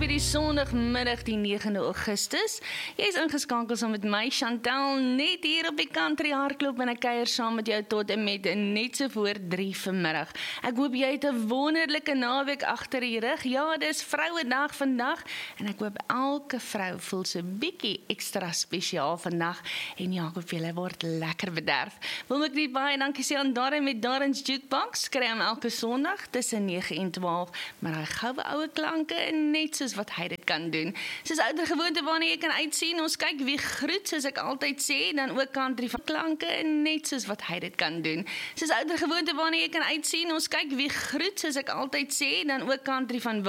hierdie Sondagmiddag die 9de Augustus. Jy is ingeskakel saam met my Chantal net hier op die Country Hardloop en ek kuier saam met jou tot en met net so voor 3 vanmiddag. Ek hoop jy het 'n wonderlike naweek agter die rug. Ja, dis Vrouedag vandag en ek hoop elke vrou voel so bietjie ekstra spesiaal vandag en ja, ek hoop julle word lekker bederf. Wil ek net baie dankie sê aan Darren met Darren's Jukebox. Kry hom elke Sondag tussen 9 en 12, maar hy goue oue klanke net soos wat hy dit kan doen. Soos ouer gewoonte wanneer jy kan uitsien, ons kyk wie groet, soos ek altyd sê, dan ook country van klanke net soos wat hy dit kan doen. Soos ouer gewoonte wanneer jy kan uitsien, ons kyk wie groet, soos ek altyd sê, dan ook country van